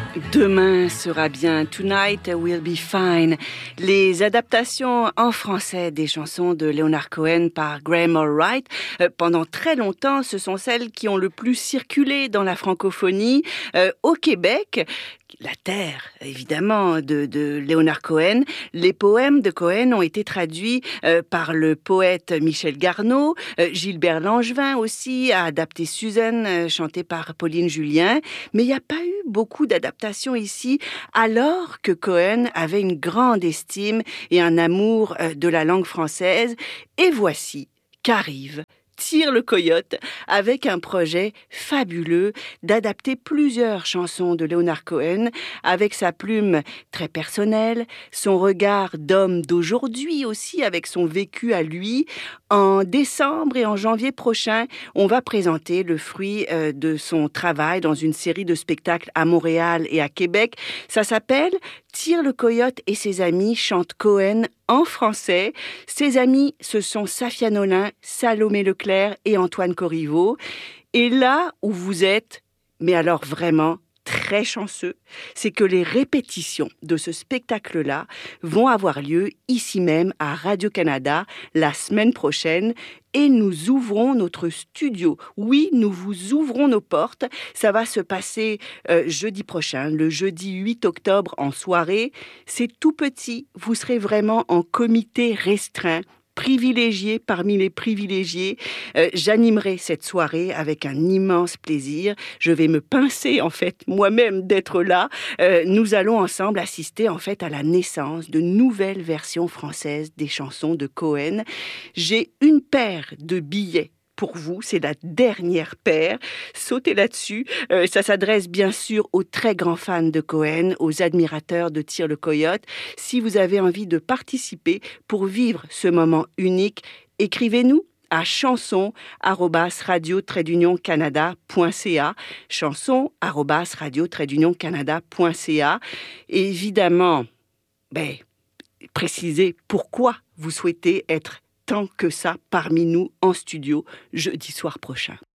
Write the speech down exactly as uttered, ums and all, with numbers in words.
Demain sera bien, Tonight will be fine. Les adaptations en français des chansons de Leonard Cohen par Graham Allwright, euh, pendant très longtemps, ce sont celles qui ont le plus circulé dans la francophonie. Euh, au Québec, la terre, évidemment, de, de Leonard Cohen. Les poèmes de Cohen ont été traduits euh, par le poète Michel Garneau. Euh, Gilbert Langevin aussi a adapté Suzanne, euh, chantée par Pauline Julien. Mais il n'y a pas eu beaucoup d'adaptations ici, alors que Cohen avait une grande estime et un amour euh, de la langue française. Et voici qu'arrive Tire le Coyote avec un projet fabuleux d'adapter plusieurs chansons de Leonard Cohen avec sa plume très personnelle, son regard d'homme d'aujourd'hui aussi avec son vécu à lui. En décembre et en janvier prochain, on va présenter le fruit euh, de son travail dans une série de spectacles à Montréal et à Québec. Ça s'appelle Tire le Coyote et ses amis chantent Cohen en français. Ses amis, ce sont Safia Nolin, Salomé Leclerc et Antoine Corriveau. Et là où vous êtes, mais alors vraiment très chanceux, c'est que les répétitions de ce spectacle-là vont avoir lieu ici même à Radio-Canada la semaine prochaine. Et nous ouvrons notre studio. Oui, nous vous ouvrons nos portes. Ça va se passer euh, jeudi prochain, le jeudi huit octobre en soirée. C'est tout petit. Vous serez vraiment en comité restreint, privilégié parmi les privilégiés. Euh, j'animerai cette soirée avec un immense plaisir. Je vais me pincer, en fait, moi-même d'être là. Euh, nous allons ensemble assister, en fait, à la naissance de nouvelles versions françaises des chansons de Cohen. J'ai une paire de billets pour vous, c'est la dernière paire. Sautez là-dessus. Euh, ça s'adresse bien sûr aux très grands fans de Cohen, aux admirateurs de Tire le Coyote. Si vous avez envie de participer pour vivre ce moment unique, écrivez-nous à chanson arobase radio trait d'union canada point c a chanson arobase radio trait d'union canada point c a. Et évidemment, ben, précisez pourquoi vous souhaitez être tant que ça parmi nous en studio jeudi soir prochain.